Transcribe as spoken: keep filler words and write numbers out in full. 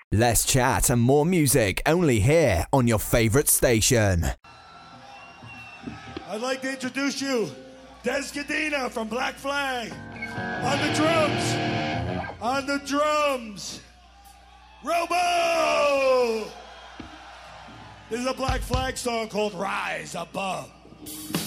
Less chat and more music only here on your favourite station. I'd like to introduce you, Des Cadena from Black Flag. On the drums, on the drums, Robo! This is a Black Flag song called Rise Above.